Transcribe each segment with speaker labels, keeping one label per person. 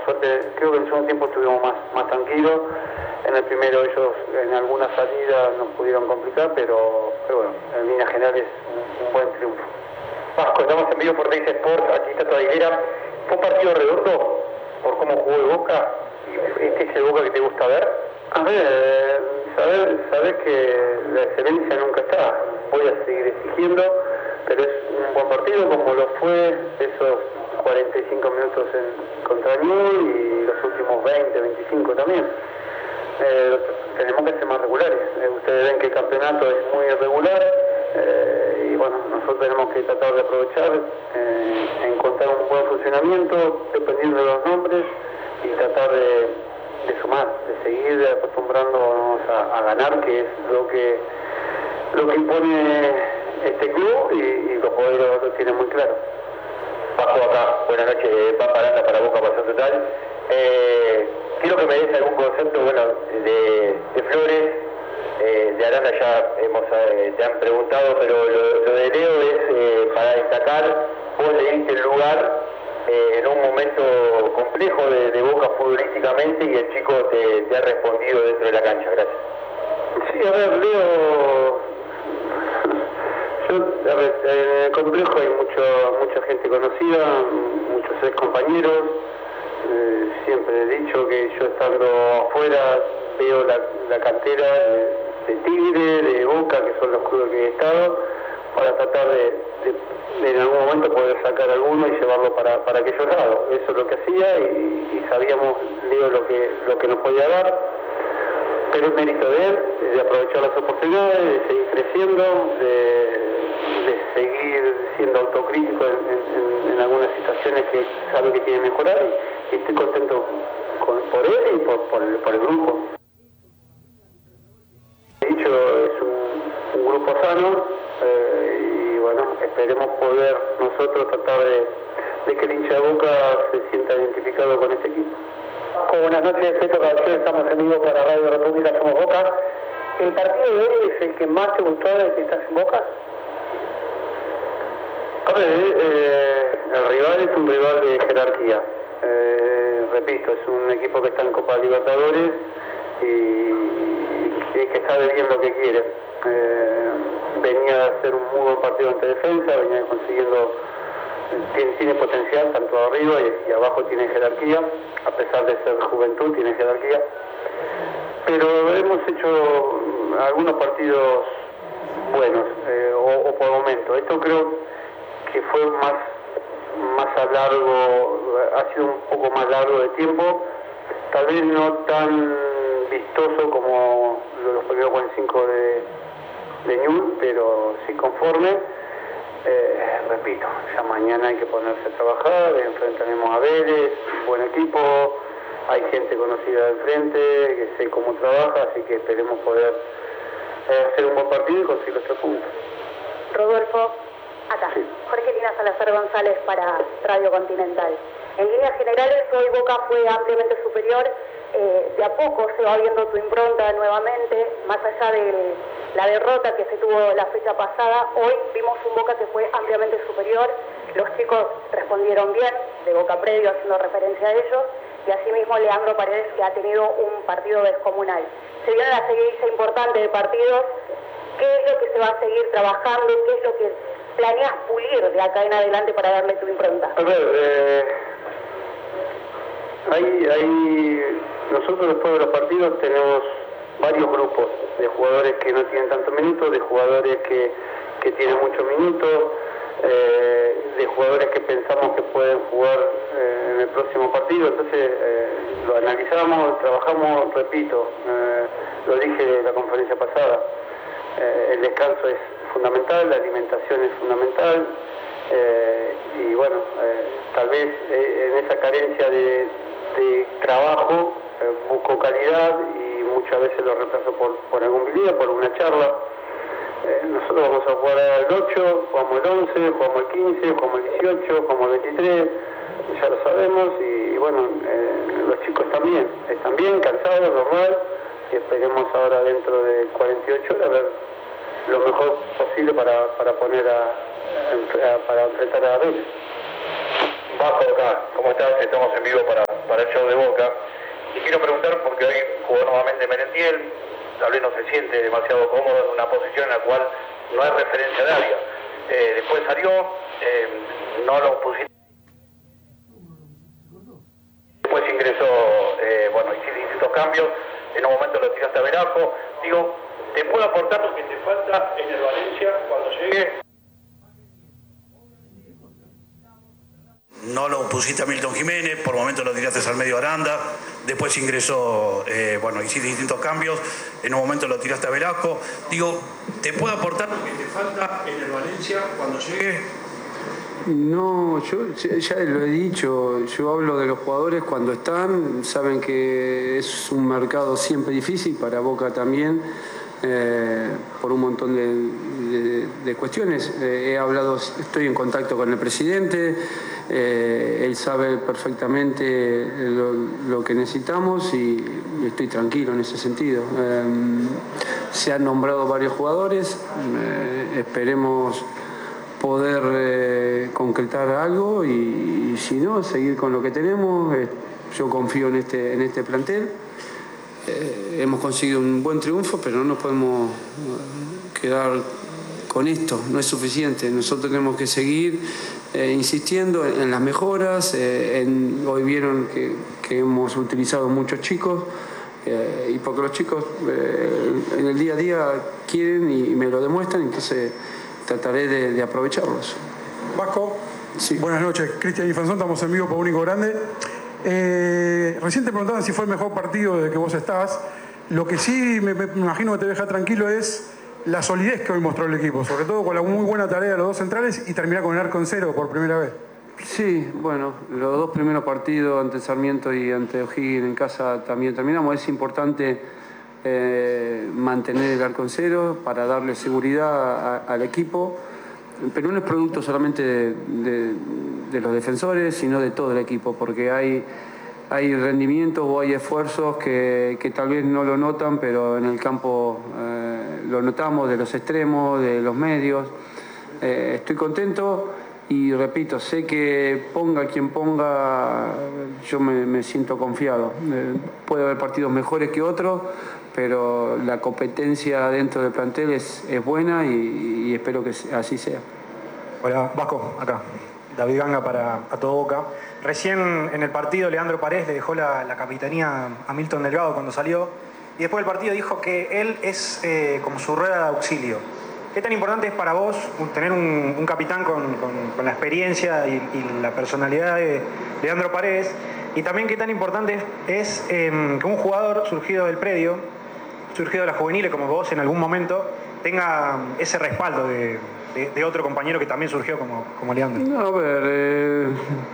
Speaker 1: suerte, creo que en el segundo tiempo estuvimos más tranquilos. En el primero ellos en alguna salida nos pudieron complicar, pero bueno, en líneas generales un buen triunfo.
Speaker 2: Vasco, estamos en vivo por Teis Sport, aquí está Tato Aguilera. ¿Fue un partido redondo por cómo jugó el Boca? ¿Este es el Boca que te gusta ver?
Speaker 1: A ver, sabes que la excelencia nunca está. Voy a seguir exigiendo, pero es un buen partido como lo fue esos 45 minutos contra Newell's y los últimos 20, 25 también. Tenemos que ser más regulares. Ustedes ven que el campeonato es muy irregular y bueno, nosotros tenemos que tratar de aprovechar, encontrar un buen funcionamiento dependiendo de los nombres y tratar de sumar, de seguir acostumbrándonos a ganar, que es lo que impone este club y los jugadores lo tienen muy claro.
Speaker 2: Paco acá, buenas noches, Pampa Aranda para Boca Pasión Total. Quiero que me des algún concepto, bueno, de Flores, de Aranda ya te han preguntado, pero lo de Leo es para destacar, vos le diste el lugar en un momento complejo de Boca futbolísticamente y el chico te ha respondido dentro de la cancha. Gracias.
Speaker 1: Sí, a ver, Leo, en el complejo hay mucha gente conocida, muchos ex compañeros. Siempre he dicho que yo estando afuera veo la cantera de Tigre, de Boca, que son los clubes que he estado, para tratar de en algún momento poder sacar alguno y llevarlo para aquellos lados. Eso es lo que hacía y sabíamos, Leo, lo que nos podía dar, pero es mérito de él, de aprovechar las oportunidades, de seguir creciendo, de seguir siendo autocrítico en algunas situaciones que sabe que tiene que mejorar y estoy contento por él y por el grupo. De hecho, es un grupo sano y bueno, esperemos poder nosotros tratar de que el hincha de Boca se sienta identificado con este equipo.
Speaker 3: Buenas noches, Peto Caballero, estamos en vivo para Radio República, somos Boca. ¿El partido de hoy es el que más te gustó desde que estás en Boca?
Speaker 1: A ver, el rival es un rival de jerarquía. Repito, es un equipo que está en Copa Libertadores y que sabe bien lo que quiere. Venía a hacer un muy buen partido ante defensa, venía consiguiendo, tiene potencial tanto arriba y abajo tiene jerarquía, a pesar de ser juventud tiene jerarquía. Pero hemos hecho algunos partidos buenos o por momento. Esto creo que fue más a largo, ha sido un poco más largo de tiempo, tal vez no tan vistoso como los primeros 45 de Newell's, pero sí conforme. Repito, ya mañana hay que ponerse a trabajar, enfrentaremos a Vélez, buen equipo, hay gente conocida del frente, que sé cómo trabaja, así que esperemos poder hacer un buen partido y conseguir los 3 puntos.
Speaker 4: Rodolfo, acá,
Speaker 1: sí.
Speaker 4: Jorgelina Salazar González para Radio Continental. En líneas generales, hoy Boca fue ampliamente superior, de a poco se va viendo tu impronta nuevamente, más allá de la derrota que se tuvo la fecha pasada, hoy vimos un Boca que fue ampliamente superior, los chicos respondieron bien, de Boca Previo haciendo referencia a ellos, y asimismo Leandro Paredes, que ha tenido un partido descomunal. Se viene la seguidilla importante de partidos, ¿qué es lo que se va a seguir trabajando? ¿Qué es lo que planeas pulir de acá en adelante para darle tu impronta?
Speaker 1: A ver, nosotros después de los partidos tenemos varios grupos de jugadores que no tienen tantos minutos, de jugadores que tienen muchos minutos, de jugadores que pensamos que pueden jugar en el próximo partido. Entonces lo analizamos, trabajamos, repito, lo dije en la conferencia pasada, el descanso es fundamental, la alimentación es fundamental, y bueno, tal vez en esa carencia de trabajo busco calidad y muchas veces lo reemplazo por algún video, por una charla. Nosotros vamos a jugar al 8, jugamos el 11, jugamos el 15, jugamos el 18, jugamos el 23, ya lo sabemos y bueno, los chicos están bien, cansados, normal, y esperemos ahora dentro de 48 horas ver lo mejor posible para poner para enfrentar a Vélez.
Speaker 2: Vasco acá, ¿cómo estás? Estamos en vivo para para el show de Boca. Y quiero preguntar, porque hoy jugó nuevamente Merentiel, tal vez no se siente demasiado cómodo en una posición en la cual no hay referencia de área. Después salió, no lo pusiste. Después ingresó, hiciste distintos cambios, en un momento lo tiraste a Velasco. Digo, ¿te puedo aportar lo que te falta en el Valencia cuando llegue?
Speaker 5: No lo pusiste a Milton Jiménez, por momentos lo tiraste al medio Aranda, después ingresó, hiciste distintos cambios, en un momento lo tiraste a Velasco. Digo, ¿te puedo aportar lo que te falta en el Valencia cuando llegue?
Speaker 6: No, yo ya lo he dicho, yo hablo de los jugadores cuando están, saben que es un mercado siempre difícil, para Boca también, por un montón de cuestiones. He hablado, estoy en contacto con el presidente, él sabe perfectamente lo que necesitamos y estoy tranquilo en ese sentido. Se han nombrado varios jugadores, esperemos poder concretar algo y si no, seguir con lo que tenemos. Yo confío en este plantel. Hemos conseguido un buen triunfo, pero no nos podemos quedar con esto, no es suficiente. Nosotros tenemos que seguir insistiendo en las mejoras. Hoy vieron que hemos utilizado muchos chicos y porque los chicos en el día a día quieren y me lo demuestran, entonces trataré de aprovecharlos.
Speaker 7: Vasco,
Speaker 6: sí.
Speaker 7: Buenas noches. Cristian Infanzón, estamos en vivo por Único Grande. Recién te preguntaban si fue el mejor partido de que vos estás. Lo que sí me imagino que te deja tranquilo es la solidez que hoy mostró el equipo, sobre todo con la muy buena tarea de los dos centrales y terminar con el arco en cero por primera vez.
Speaker 6: Sí, bueno, los dos primeros partidos ante Sarmiento y ante O'Higgins en casa también terminamos. Es importante mantener el arco en cero para darle seguridad al equipo, pero no es producto solamente de los defensores, sino de todo el equipo, porque hay rendimientos o hay esfuerzos que tal vez no lo notan, pero en el campo lo notamos, de los extremos, de los medios. Estoy contento y repito, sé que ponga quien ponga, yo me siento confiado. Puede haber partidos mejores que otros, pero la competencia dentro del plantel es buena y espero que así sea.
Speaker 8: Hola, Vasco, acá. David Ganga para A Todo Boca. Recién en el partido Leandro Paredes le dejó la capitanía a Milton Delgado cuando salió y después del partido dijo que él es como su rueda de auxilio. ¿Qué tan importante es para vos tener un capitán con la experiencia y la personalidad de Leandro Paredes? Y también qué tan importante es que un jugador surgido del predio, surgido de las juveniles como vos en algún momento, tenga ese respaldo de otro compañero que también surgió como Leandro.
Speaker 6: No, a ver,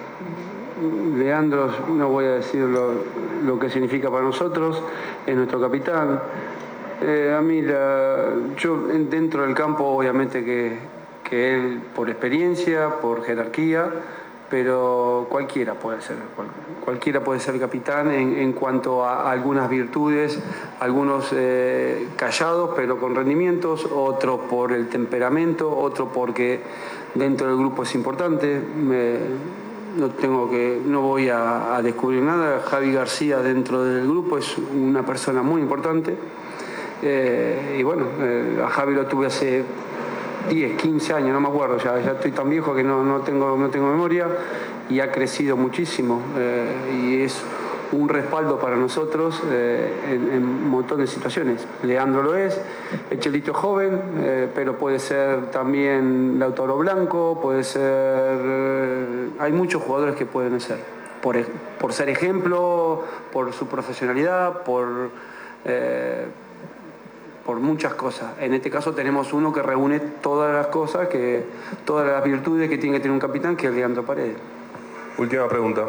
Speaker 6: Leandro, no voy a decir lo que significa para nosotros, es nuestro capitán. A mí, yo dentro del campo, obviamente que él, por experiencia, por jerarquía, pero cualquiera puede ser capitán en cuanto a algunas virtudes, algunos callados pero con rendimientos, otros por el temperamento, otros porque dentro del grupo es importante. No voy a descubrir nada. Javi García dentro del grupo es una persona muy importante. Y bueno, a Javi lo tuve hace 10, 15 años, no me acuerdo, ya estoy tan viejo que no tengo memoria y ha crecido muchísimo y es un respaldo para nosotros en un montón de situaciones. Leandro lo es, el Chelito joven, pero puede ser también Lautaro Blanco, puede ser... hay muchos jugadores que pueden ser, por ser ejemplo, por su profesionalidad, por muchas cosas. En este caso tenemos uno que reúne todas las cosas, todas las virtudes que tiene que tener un capitán, que es Leandro Paredes.
Speaker 9: Última pregunta.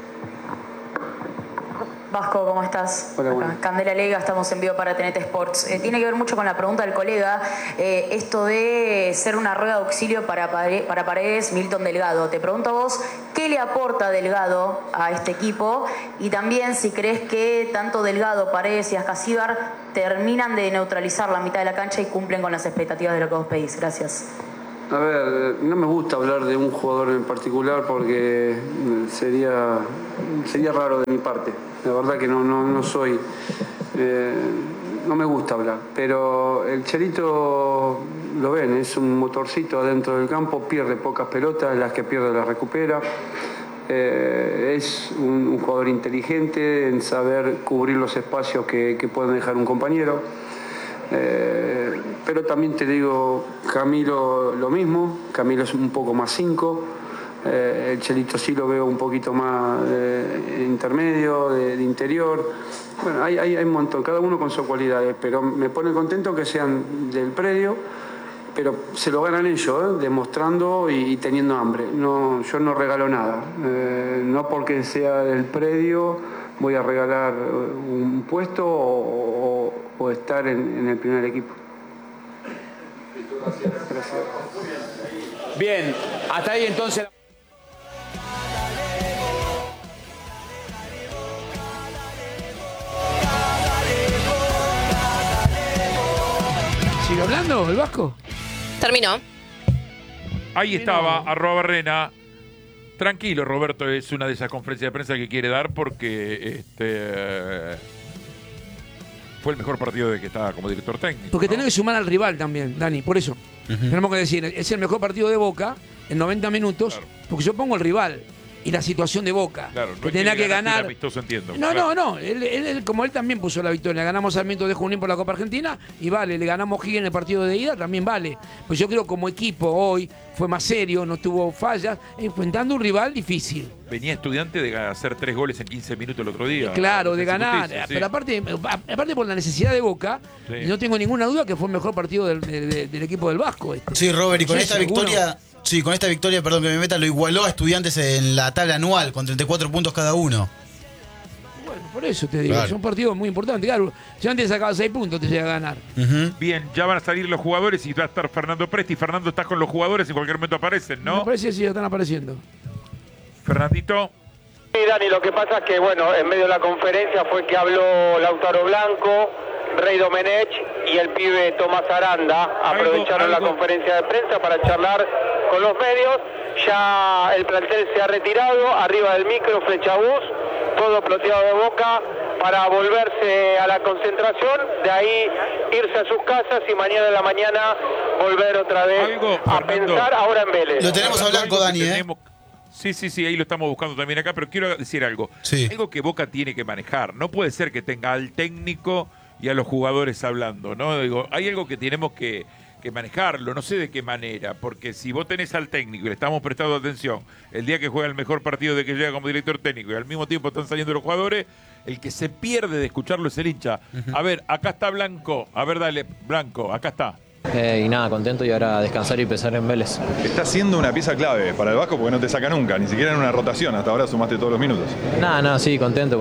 Speaker 10: Vasco, ¿cómo estás?
Speaker 6: Hola, bueno.
Speaker 10: Candela Lega, estamos en vivo para TNT Sports. Tiene que ver mucho con la pregunta del colega, esto de ser una rueda de auxilio para Paredes, Milton Delgado. Te pregunto a vos, ¿qué le aporta Delgado a este equipo? Y también si crees que tanto Delgado, Paredes y Ascasíbar terminan de neutralizar la mitad de la cancha y cumplen con las expectativas de lo que vos pedís. Gracias.
Speaker 6: A ver, no me gusta hablar de un jugador en particular porque sería raro de mi parte. La verdad que no soy... no me gusta hablar, pero el Chelito, lo ven, es un motorcito adentro del campo, pierde pocas pelotas, las que pierde las recupera. Es un jugador inteligente en saber cubrir los espacios que puede dejar un compañero. Pero también te digo, Camilo lo mismo, Camilo es un poco más 5, el Chelito sí lo veo un poquito más intermedio, de interior. Bueno, hay un montón, cada uno con sus cualidades, pero me pone contento que sean del predio, pero se lo ganan ellos, demostrando y teniendo hambre. No, yo no regalo nada, no porque sea del predio voy a regalar un puesto o estar en el primer equipo. Gracias.
Speaker 11: Bien, hasta ahí entonces.
Speaker 12: ¿Sigue hablando el Vasco?
Speaker 13: Terminó.
Speaker 14: Ahí estaba, @Barrena. Tranquilo, Roberto, es una de esas conferencias de prensa que quiere dar porque fue el mejor partido de que estaba como director técnico.
Speaker 12: Porque
Speaker 14: ¿no?
Speaker 12: tenés que sumar al rival también, Dani, por eso. Tenemos que decir, es el mejor partido de Boca en 90 minutos, claro. Porque yo pongo el rival y la situación de Boca.
Speaker 14: Claro,
Speaker 12: que tenía que ganar.
Speaker 14: Amistoso, entiendo.
Speaker 12: No,
Speaker 14: claro.
Speaker 12: no. Él, como él también puso la victoria. Ganamos Sarmiento de Junín por la Copa Argentina y vale. Le ganamos Higgins en el partido de ida, también vale. Pues yo creo como equipo hoy fue más serio, no tuvo fallas, enfrentando un rival difícil.
Speaker 14: Venía Estudiante de hacer 3 goles en 15 minutos el otro día.
Speaker 12: Claro, de ganar.
Speaker 14: Sí.
Speaker 12: Pero aparte por la necesidad de Boca, sí. No tengo ninguna duda que fue el mejor partido del equipo del Vasco.
Speaker 15: Sí, Robert, y con esta victoria... Sí, con esta victoria, perdón que me meta, lo igualó a Estudiantes en la tabla anual, con 34 puntos cada uno.
Speaker 12: Bueno, por eso te digo,
Speaker 15: claro.
Speaker 12: Son partidos muy importantes. Claro, si antes sacaba 6 puntos, te llega a ganar.
Speaker 14: Bien, ya van a salir los jugadores y va a estar Fernando Presti. Fernando, estás con los jugadores, en cualquier momento aparecen, ¿no?
Speaker 12: Me parece que sí, ya están apareciendo.
Speaker 14: Fernandito.
Speaker 3: Sí, Dani, lo que pasa es que, bueno, en medio de la conferencia fue que habló Lautaro Blanco, Rey Domenech y el pibe Tomás Aranda. Aprovecharon la conferencia de prensa para charlar con los medios. Ya el plantel se ha retirado, arriba del micro, Flechabús, todo ploteado de Boca para volverse a la concentración, de ahí irse a sus casas y mañana en la mañana volver otra vez a pensar ahora en Vélez.
Speaker 15: Lo tenemos a Blanco, Dani,
Speaker 14: Sí, ahí lo estamos buscando también acá, pero quiero decir algo.
Speaker 15: Sí.
Speaker 14: Algo que Boca tiene que manejar. No puede ser que tenga al técnico y a los jugadores hablando, ¿no? Digo, hay algo que tenemos que manejarlo, no sé de qué manera, porque si vos tenés al técnico y le estamos prestando atención el día que juega el mejor partido de que llega como director técnico y al mismo tiempo están saliendo los jugadores, el que se pierde de escucharlo es el hincha. A ver, acá está Blanco, a ver, dale, Blanco, acá está.
Speaker 16: Y nada, contento y ahora descansar y pensar en Vélez.
Speaker 9: Está siendo una pieza clave para el Vasco porque no te saca nunca, ni siquiera en una rotación. Hasta ahora sumaste todos los minutos.
Speaker 16: Nada, sí, contento.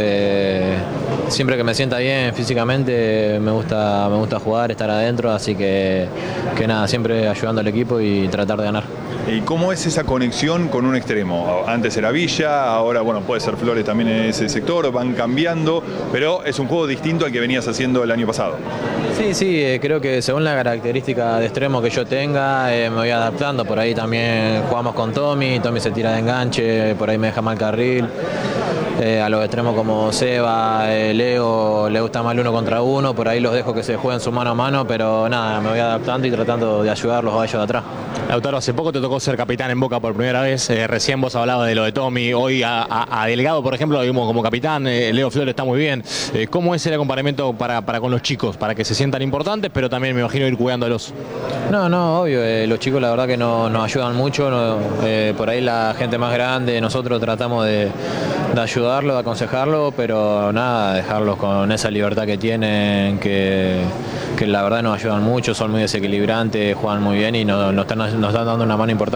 Speaker 16: Siempre que me sienta bien físicamente me gusta jugar, estar adentro, así que nada, siempre ayudando al equipo y tratar de ganar.
Speaker 9: ¿Y cómo es esa conexión con un extremo? Antes era Villa, ahora bueno, puede ser Flores también en ese sector, van cambiando, pero es un juego distinto al que venías haciendo el año pasado.
Speaker 16: Sí, creo que según la característica de extremo que yo tenga, me voy adaptando. Por ahí también jugamos con Tommy se tira de enganche, por ahí me deja mal carril. A los extremos como Seba, Leo, le gusta más el 1 contra 1, por ahí los dejo que se jueguen su mano a mano, pero nada, me voy adaptando y tratando de ayudarlos a ellos de atrás.
Speaker 17: Lautaro, hace poco te tocó ser capitán en Boca por primera vez, recién vos hablabas de lo de Tommy, hoy a Delgado, por ejemplo, lo vimos como capitán, Leo Flores está muy bien. ¿Cómo es el acompañamiento para con los chicos, para que se sientan importantes, pero también me imagino ir cuidándolos?
Speaker 16: No, obvio, los chicos la verdad que nos ayudan mucho, por ahí la gente más grande, nosotros tratamos de ayudarlo, de aconsejarlo, pero nada, dejarlos con esa libertad que tienen, que la verdad nos ayudan mucho, son muy desequilibrantes, juegan muy bien y nos están dando una mano importante.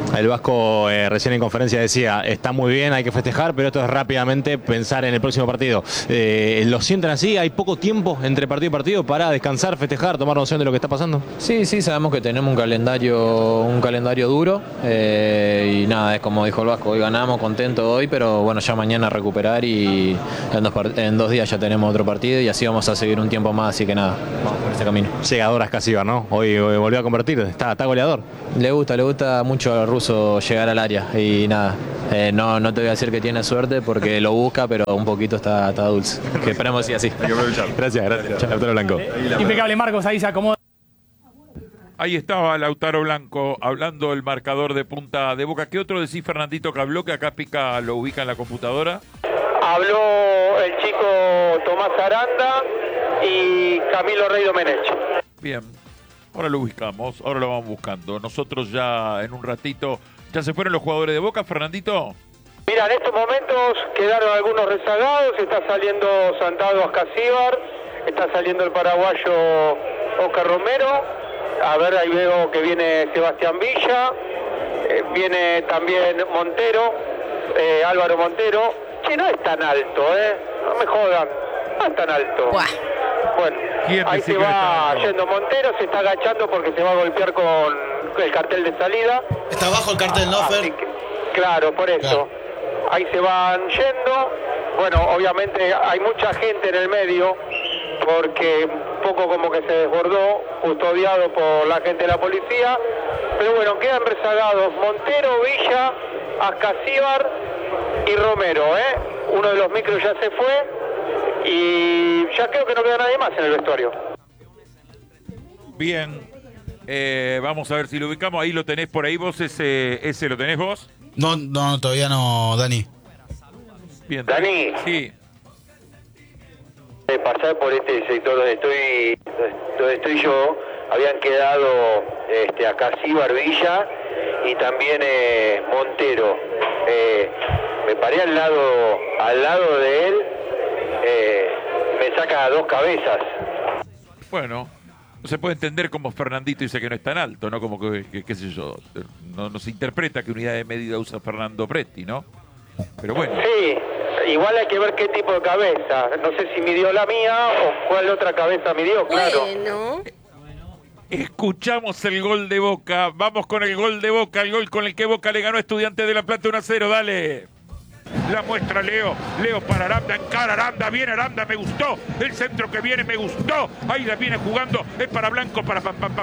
Speaker 17: El Vasco recién en conferencia decía, está muy bien, hay que festejar, pero esto es rápidamente pensar en el próximo partido. ¿Lo sienten así? ¿Hay poco tiempo entre partido y partido para descansar, festejar, tomar noción de lo que está pasando?
Speaker 16: Sí, sabemos que tenemos un calendario duro y nada, es como dijo el Vasco, hoy ganamos, contento hoy, pero bueno, ya mañana recuperar y en 2 días ya tenemos otro partido y así vamos a seguir un tiempo más, así que nada, vamos por ese camino.
Speaker 17: Llegador a Ascasíbar, ¿no? Hoy volvió a convertir, está goleador.
Speaker 16: Le gusta mucho al ruso llegar al área y nada, no te voy a decir que tiene suerte porque lo busca, pero un poquito está dulce. Que esperemos así.
Speaker 17: Hay que aprovechar. Gracias. Lautaro Blanco.
Speaker 13: Impecable, Marcos, ahí se acomoda.
Speaker 14: Ahí estaba Lautaro Blanco hablando el marcador de Punta de Boca. ¿Qué otro decís, Fernandito, que habló, que acá Pica lo ubica en la computadora?
Speaker 3: Habló el chico Tomás Aranda y Camilo Rey Domenech.
Speaker 14: Bien, ahora lo ubicamos, ahora lo vamos buscando. Nosotros ya en un ratito, ¿ya se fueron los jugadores de Boca, Fernandito?
Speaker 3: Mira, en estos momentos quedaron algunos rezagados, está saliendo Santado Ascasíbar, está saliendo el paraguayo Oscar Romero. A ver, ahí veo que viene Sebastián Villa, viene también Montero, Álvaro Montero. Che, no es tan alto, no me jodan, no es tan alto.
Speaker 10: Buah.
Speaker 3: Bueno, ahí se va yendo Montero, se está agachando porque se va a golpear con el cartel de salida.
Speaker 15: Está abajo el cartel, ¿no, Fer?
Speaker 3: Claro, por eso.
Speaker 15: Claro.
Speaker 3: Ahí se van yendo. Bueno, obviamente hay mucha gente en el medio porque un poco como que se desbordó, custodiado por la gente de la policía. Pero bueno, quedan rezagados Montero, Villa, Ascasíbar y Romero, Uno de los micros ya se fue y ya creo que no queda nadie más en el vestuario.
Speaker 14: Bien, vamos a ver si lo ubicamos. Ahí lo tenés por ahí vos, ese lo tenés vos.
Speaker 15: No, todavía no, Dani.
Speaker 14: Bien,
Speaker 2: Dani.
Speaker 14: Sí.
Speaker 2: De pasar por este sector donde estoy yo, habían quedado Ascasíbar, Villa y también Montero. Me paré al lado de él, me saca 2 cabezas.
Speaker 14: Bueno, no se puede entender como Fernandito dice que no es tan alto, ¿no? Como que qué sé yo, no se interpreta que unidad de medida usa Fernando Presti, ¿no? Pero bueno.
Speaker 3: Sí, igual hay que ver qué tipo de cabeza. No sé si midió la mía o cuál otra cabeza midió, claro.
Speaker 10: Bueno.
Speaker 14: Escuchamos el gol de Boca, vamos con el gol de Boca, el gol con el que Boca le ganó a Estudiantes de La Plata 1-0, dale. La muestra Leo para Aranda, encara Aranda, viene Aranda, me gustó, el centro que viene me gustó, ahí la viene jugando, es para Blanco, para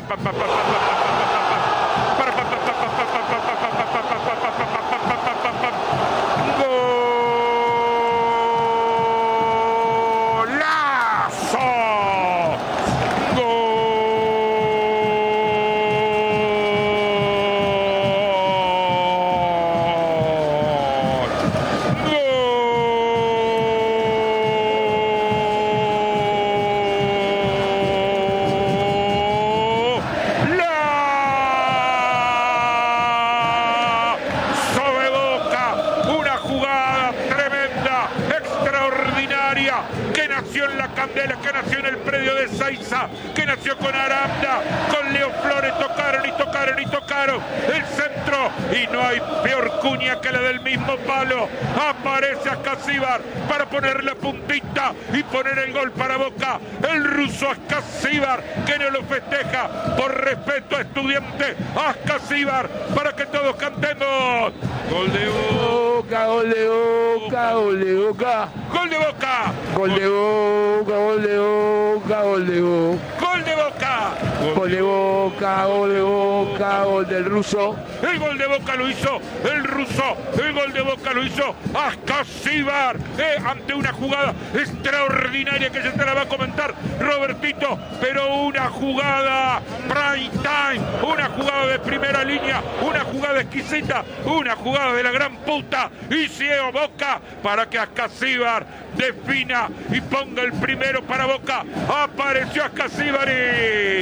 Speaker 14: que nació en el predio de Saiza, que nació con Aranda, con Leo Flores, tocaron el centro y no hay peor cuña que la del mismo palo. Aparece Ascasíbar para poner la puntita y poner el gol para Boca. El ruso Ascasíbar, que no lo festeja por respeto a Estudiantes. Ascasíbar, para que todos cantemos. Gol de Boca, gol de Boca, gol de Boca, gol de Boca, gol de Boca, gol de Boca, gol de Boca, gol de Boca, gol de Boca, gol de Boca, gol del ruso. El gol de Boca lo hizo el ruso, el gol de Boca lo hizo Ascasíbar, ante una jugada extraordinaria que se te la va a comentar Robertito, pero una jugada prime time, una jugada de primera línea, una jugada exquisita, una jugada de la gran puta, y ciego Boca para que Ascasíbar defina y ponga el primero para Boca. Apareció Ascasíbari,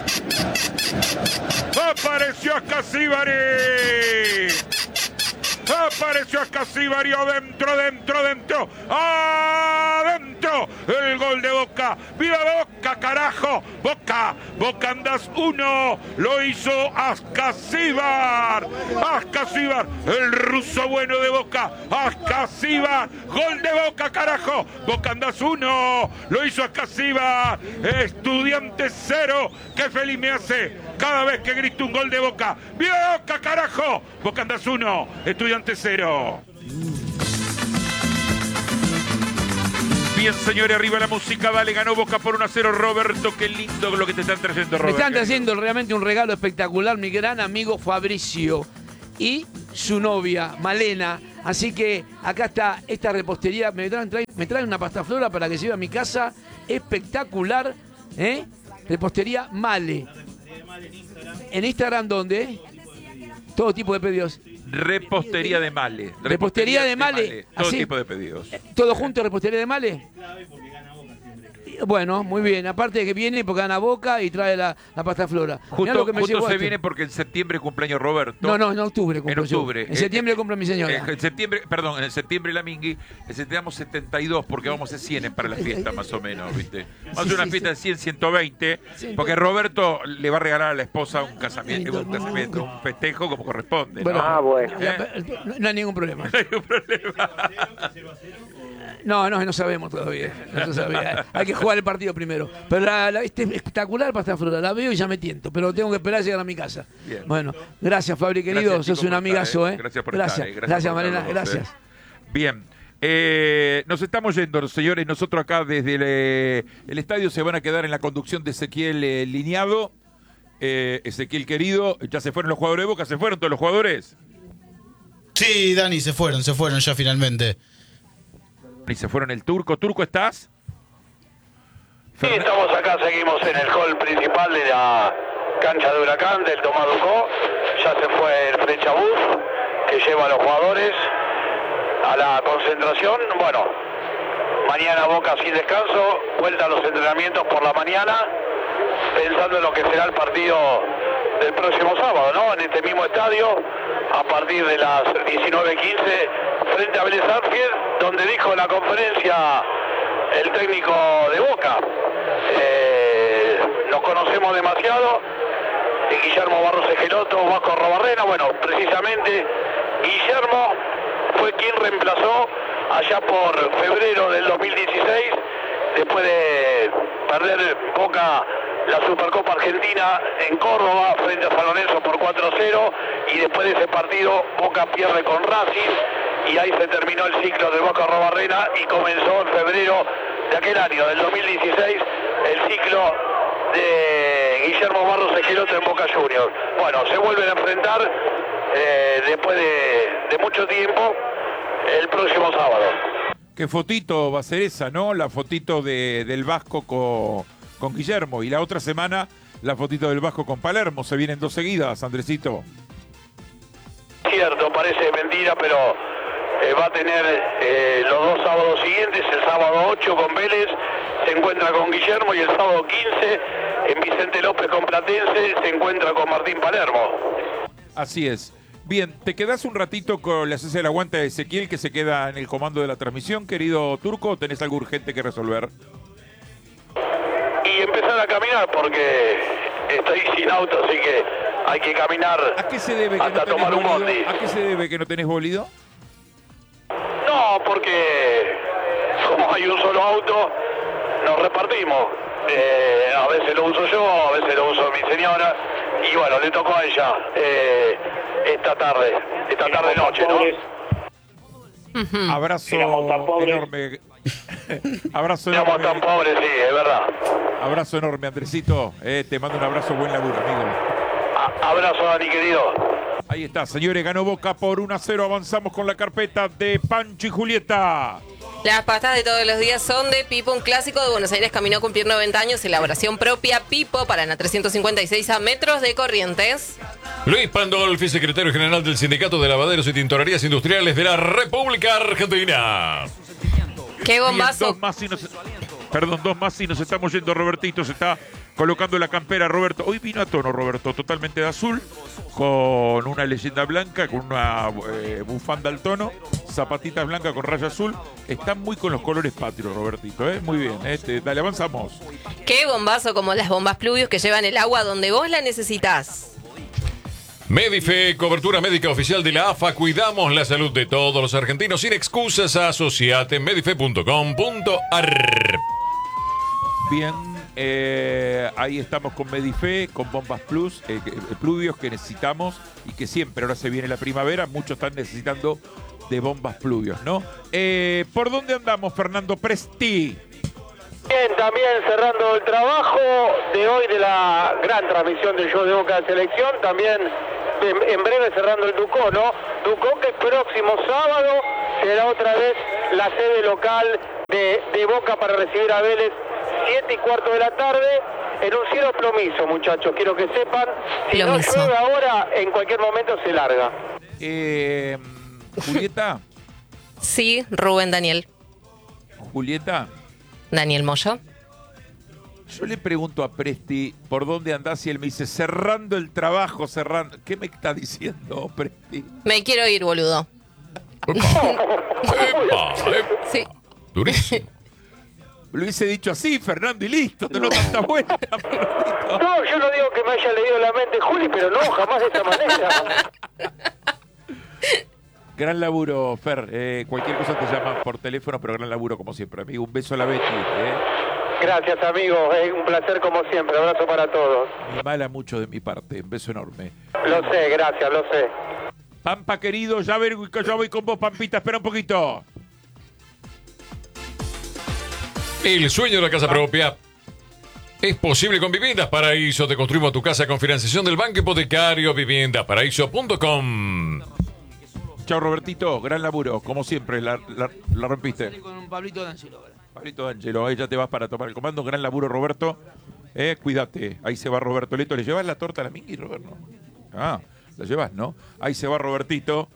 Speaker 14: apareció Ascasíbari, apareció Ascasíbari, adentro, el gol de Boca ¡Viva Boca, carajo! ¡Boca! ¡Boca andás 1! Lo hizo Ascasíbar. Ascasíbar, el ruso bueno de Boca. Ascasíbar, gol de Boca, carajo. Boca andás 1. Lo hizo Ascasíbar. Estudiantes 0. ¡Qué feliz me hace cada vez que grito un gol de Boca! ¡Viva Boca, carajo! Boca andás 1. Estudiantes 0. Bien, señores, arriba la música, dale, ganó Boca por 1-0. Roberto, qué lindo lo que te están trayendo, Roberto.
Speaker 12: Me están trayendo realmente un regalo espectacular, mi gran amigo Fabricio y su novia, Malena. Así que acá está esta repostería, me traen una pasta flora para que lleve a mi casa, espectacular, ¿eh? Repostería Male. ¿En Instagram dónde? Todo tipo de pedidos.
Speaker 14: Repostería de Male.
Speaker 12: Repostería de Male.
Speaker 14: Todo
Speaker 12: ¿Así?
Speaker 14: tipo de pedidos.
Speaker 12: ¿Todo junto, repostería de Male? Bueno, muy bien. Aparte de que viene porque gana Boca y trae la pasta flora.
Speaker 14: Justo se viene porque en septiembre cumpleaños Roberto.
Speaker 12: No, en octubre cumplo.
Speaker 14: En octubre.
Speaker 12: Yo. En septiembre cumplo mi señora.
Speaker 14: En septiembre la Mingui. Tenemos 72 porque vamos a 100 para la fiesta más o menos, ¿viste? Vamos a hacer una fiesta de 100, 120. Porque Roberto le va a regalar a la esposa un casamiento, un festejo como corresponde.
Speaker 12: Bueno,
Speaker 14: bueno.
Speaker 12: No hay ningún problema.
Speaker 14: No hay ningún problema.
Speaker 12: No sabemos todavía. No se sabía. Hay que jugar el partido primero. Pero este espectacular pasta flora, la veo y ya me tiento. Pero tengo que esperar a llegar a mi casa.
Speaker 14: Bien.
Speaker 12: Bueno, gracias, Fabri, querido.
Speaker 14: Gracias,
Speaker 12: Sos un amigazo, ¿eh?
Speaker 14: Gracias por
Speaker 12: estar, Gracias, Malena. Gracias.
Speaker 14: Bien. Nos estamos yendo, señores. Nosotros acá desde el estadio se van a quedar en la conducción de Ezequiel Liñado. Ezequiel, querido. ¿Ya se fueron los jugadores de Boca? ¿Se fueron todos los jugadores?
Speaker 15: Sí, Dani, se fueron ya finalmente.
Speaker 14: Y se fueron el Turco. ¿Turco estás?
Speaker 3: Sí, estamos acá, seguimos en el hall principal de la cancha de Huracán, del Tomás Ducó. Ya se fue el frechabús que lleva a los jugadores a la concentración. Bueno, mañana Boca sin descanso, vuelta a los entrenamientos por la mañana, pensando en lo que será el partido del próximo sábado, ¿no? En este mismo estadio, a partir de las 19:15, frente a Vélez Sarsfield, donde dijo en la conferencia el técnico de Boca, nos conocemos demasiado, Guillermo Barros Esqueloto, Vasco Arrobarrena. Bueno, precisamente Guillermo fue quien reemplazó allá por febrero del 2016, después de perder Boca la Supercopa Argentina en Córdoba frente a San Lorenzo por 4-0, y después de ese partido Boca pierde con Racing, y ahí se terminó el ciclo de Vasco Arrobarrena y comenzó en febrero de aquel año, del 2016, el ciclo de Guillermo Barros Esqueloto en Boca Juniors. Bueno, se vuelven a enfrentar después de mucho tiempo el próximo sábado.
Speaker 14: ¿Qué fotito va a ser esa, no? La fotito del Vasco con Guillermo, y la otra semana la fotito del Vasco con Palermo. Se vienen dos seguidas, Andresito.
Speaker 3: Cierto, parece mentira, pero va a tener los dos sábados siguientes. El sábado 8 con Vélez se encuentra con Guillermo, y el sábado 15 en Vicente López con Platense se encuentra con Martín Palermo.
Speaker 14: Así es. Bien, ¿te quedás un ratito con la haces el aguante de Ezequiel, que se queda en el comando de la transmisión, querido Turco, o tenés algo urgente que resolver?
Speaker 3: Y empezar a caminar, porque estoy sin auto, así que hay que caminar.
Speaker 14: ¿A qué se debe que
Speaker 3: hasta
Speaker 14: no tenés
Speaker 3: tomar un
Speaker 14: bolido?
Speaker 3: bondi.
Speaker 14: ¿A qué se debe que no tenés bolido?
Speaker 3: No, porque como hay un solo auto, nos repartimos. A veces lo uso yo, a veces lo uso mi señora, y bueno, le tocó a ella esta tarde noche, ¿no?
Speaker 14: Abrazo enorme. Abrazo
Speaker 3: Éramos
Speaker 14: enorme.
Speaker 3: tan pobres, sí, es verdad.
Speaker 14: Abrazo enorme, Andresito. Te mando un abrazo, buen laburo, amigo.
Speaker 3: Abrazo, Dani, querido.
Speaker 14: Ahí está, señores, ganó Boca por 1-0. Avanzamos con la carpeta de Pancho y Julieta.
Speaker 18: Las pastas de todos los días son de Pipo, un clásico de Buenos Aires, caminó a cumplir 90 años, elaboración propia Pipo, para la 356 a metros de Corrientes.
Speaker 19: Luis Pandolfi, secretario general del Sindicato de Lavaderos y Tintorerías Industriales de la República Argentina.
Speaker 18: ¡Qué bombazo!
Speaker 14: Perdón, 2 más y nos estamos yendo. Robertito se está colocando la campera. Roberto, hoy vino a tono, Roberto, totalmente de azul, con una leyenda blanca, con una bufanda al tono, zapatitas blancas con raya azul. Están muy con los colores patrios, Robertito, muy bien. Dale, avanzamos.
Speaker 18: Qué bombazo como las bombas Pluvius que llevan el agua donde vos la necesitas.
Speaker 19: Medife, cobertura médica oficial de la AFA. Cuidamos la salud de todos los argentinos sin excusas. Asociate en medife.com.ar.
Speaker 14: Bien, ahí estamos con Medife, con bombas Pluvios que necesitamos y que siempre, ahora se viene la primavera, muchos están necesitando de bombas Pluvios, ¿no? ¿Por dónde andamos, Fernando Presti?
Speaker 3: Bien, también cerrando el trabajo de hoy de la gran transmisión del show de Boca de Selección, también en breve cerrando el Ducó, ¿no? Ducó que el próximo sábado será otra vez la sede local de Boca para recibir a Vélez, 7:15 de la tarde, en un cielo plomizo, muchachos, quiero que sepan, si no llueve ahora, en cualquier momento se larga.
Speaker 14: Julieta.
Speaker 18: Sí, Rubén Daniel.
Speaker 14: Julieta.
Speaker 18: Daniel Moyo.
Speaker 14: Yo le pregunto a Presti por dónde andás y él me dice cerrando el trabajo, cerrando. ¿Qué me está diciendo, Presti?
Speaker 18: Me quiero ir, boludo. Sí.
Speaker 19: Durísimo.
Speaker 14: Lo hubiese dicho así, Fernando, y listo, te lo tanta vuelta.
Speaker 3: No, yo no digo que me haya leído la mente Juli, pero no, jamás de esta manera.
Speaker 14: Gran laburo, Fer. Cualquier cosa te llama por teléfono, pero gran laburo como siempre, amigo. Un beso a la Betty.
Speaker 3: Gracias, amigo. Un placer como siempre. Abrazo para todos.
Speaker 14: Me mala mucho de mi parte. Un beso enorme.
Speaker 3: Lo sé, gracias, lo sé.
Speaker 14: Pampa, querido, ya voy con vos, Pampita. Espera un poquito.
Speaker 19: El sueño de la casa propia es posible con Viviendas Paraíso. Te construimos tu casa con financiación del Banco Hipotecario. Viviendasparaíso.com.
Speaker 14: Chao, Robertito. Gran laburo. Como siempre, la rompiste.
Speaker 12: Con un Pablito D'Angelo.
Speaker 14: Pablito D'Angelo, ahí ya te vas para tomar el comando. Gran laburo, Roberto. Cuídate. Ahí se va Roberto Leto. ¿Le llevas la torta a la Mingui, Roberto? Ah, la llevas, ¿no? Ahí se va Robertito.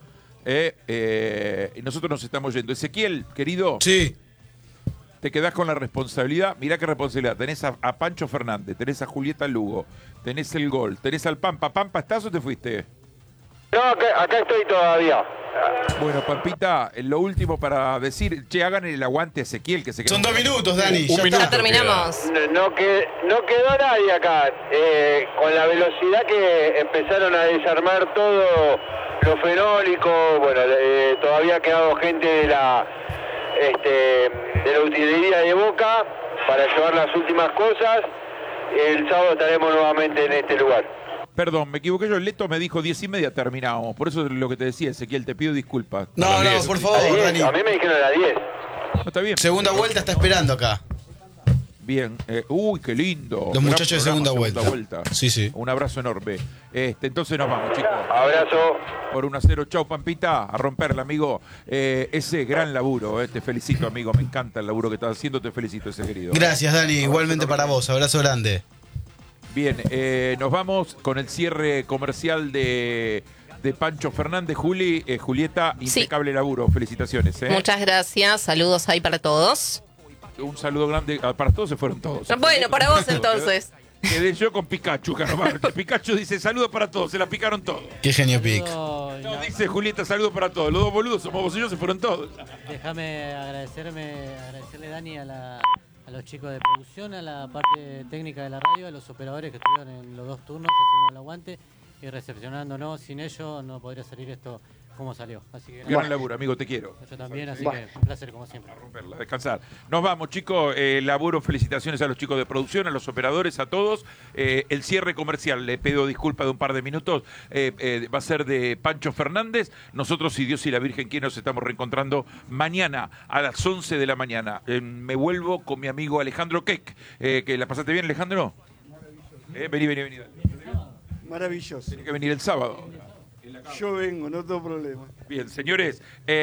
Speaker 14: Y nosotros nos estamos yendo. Ezequiel, querido.
Speaker 15: Sí.
Speaker 14: Te quedás con la responsabilidad. Mirá qué responsabilidad. Tenés a Pancho Fernández, tenés a Julieta Lugo, tenés el gol, tenés al Pampa. ¿Pampa, estás o te fuiste?
Speaker 3: No, acá estoy todavía.
Speaker 14: Bueno, Pampita, lo último para decir, hagan el aguante a Ezequiel, que se quedó.
Speaker 15: Son 2 minutos, Dani.
Speaker 18: Ya terminamos.
Speaker 3: No quedó nadie acá. Con la velocidad que empezaron a desarmar todo lo fenólico, bueno, todavía ha quedado gente de la utilería de Boca para llevar las últimas cosas. El sábado estaremos nuevamente en este lugar.
Speaker 14: Perdón, me equivoqué yo. El Leto me dijo 10:30 terminábamos. Por eso es lo que te decía, Ezequiel, te pido disculpas.
Speaker 15: No, por favor, Dani.
Speaker 3: A mí me dijeron a las 10.
Speaker 14: No, está bien.
Speaker 15: Segunda vuelta está esperando acá.
Speaker 14: Bien. Uy, qué lindo.
Speaker 15: Los muchachos de segunda vuelta. Sí.
Speaker 14: Un abrazo enorme. Entonces nos vamos, chicos.
Speaker 3: Abrazo.
Speaker 14: Por 1-0. Chau, Pampita. A romperla, amigo. Ese gran laburo. Te felicito, amigo. Me encanta el laburo que estás haciendo. Te felicito, ese querido.
Speaker 15: Gracias, Dani. Igualmente para vos. Abrazo grande.
Speaker 14: Bien, nos vamos con el cierre comercial de Pancho Fernández. Julieta, impecable laburo. Felicitaciones.
Speaker 18: Muchas gracias. Saludos ahí para todos.
Speaker 14: Un saludo grande. Para todos se fueron todos.
Speaker 18: Bueno, para vos entonces.
Speaker 14: Quedé yo con Pikachu, caramba. Pikachu dice saludos para todos. Se la picaron todos.
Speaker 15: Qué genio, Pic.
Speaker 14: No, dice Julieta, saludos para todos. Los dos boludos somos vos y yo, se fueron todos.
Speaker 20: Déjame agradecerle, Dani, a los chicos de producción, a la parte técnica de la radio, a los operadores que estuvieron en los 2 turnos haciendo el aguante y recepcionándonos. Sin ellos no podría salir esto como salió. Así que
Speaker 14: gran laburo, amigo, te quiero.
Speaker 20: Yo también, así que un placer como siempre.
Speaker 14: A romperla, a descansar. Nos vamos, chicos. Laburo, felicitaciones a los chicos de producción, a los operadores, a todos. El cierre comercial, le pido disculpas de un par de minutos, va a ser de Pancho Fernández. Nosotros, si Dios y la Virgen quieren, nos estamos reencontrando mañana a las 11 de la mañana. Me vuelvo con mi amigo Alejandro Keck. ¿Que la pasaste bien, Alejandro? Vení.
Speaker 21: Maravilloso.
Speaker 14: Tiene que venir el sábado.
Speaker 21: Yo vengo, no tengo problema.
Speaker 14: Bien, señores,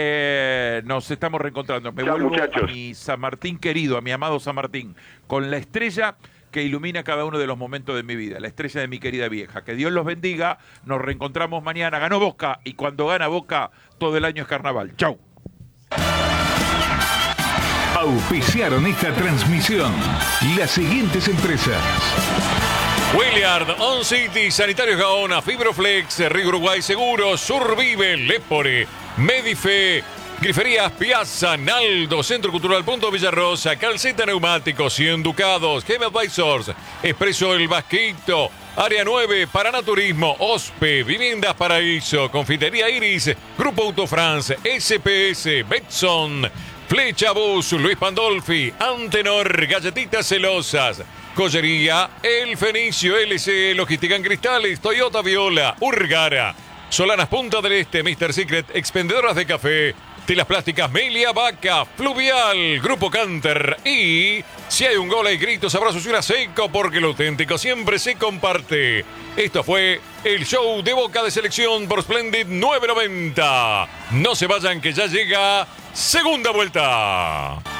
Speaker 14: nos estamos reencontrando. Me vuelvo a mi San Martín querido, a mi amado San Martín, con la estrella que ilumina cada uno de los momentos de mi vida, la estrella de mi querida vieja. Que Dios los bendiga, nos reencontramos mañana. Ganó Boca y cuando gana Boca, todo el año es carnaval. Chau.
Speaker 4: Auspiciaron esta transmisión las siguientes empresas:
Speaker 19: Williard, On City, Sanitarios Gaona, Fibroflex, Río Uruguay Seguros, Survive, Lepore, Medife, Griferías Piazza, Naldo, Centro Cultural Punto Villarrosa, Calceta Neumáticos, 100 Ducados, Game Advisors, Expreso El Vasquito, Área 9, Paraná Turismo, OSPE, Viviendas Paraíso, Confitería Iris, Grupo Autofrance, SPS, Betson, Flecha Bus, Luis Pandolfi, Antenor, Galletitas Celosas, Joyería El Fenicio, LC, Logística en Cristales, Toyota Viola, Urgara, Solanas Punta del Este, Mr. Secret, Expendedoras de Café, Telas Plásticas Melia Vaca, Fluvial, Grupo Canter y si hay un gol hay gritos, abrazos y una seco porque lo auténtico siempre se comparte. Esto fue el show de Boca de Selección por Splendid 990. No se vayan que ya llega segunda vuelta.